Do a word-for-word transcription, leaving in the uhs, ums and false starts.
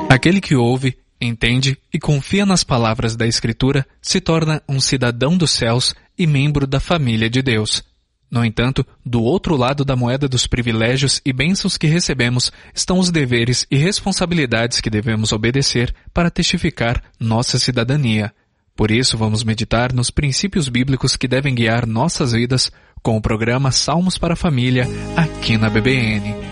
Aquele que ouve, entende e confia nas palavras da Escritura se torna um cidadão dos céus e membro da família de Deus. No entanto, do outro lado da moeda dos privilégios e bênçãos que recebemos estão os deveres e responsabilidades que devemos obedecer para testificar nossa cidadania. Por isso, vamos meditar nos princípios bíblicos que devem guiar nossas vidas com o programa Salmos para a Família aqui na B B N.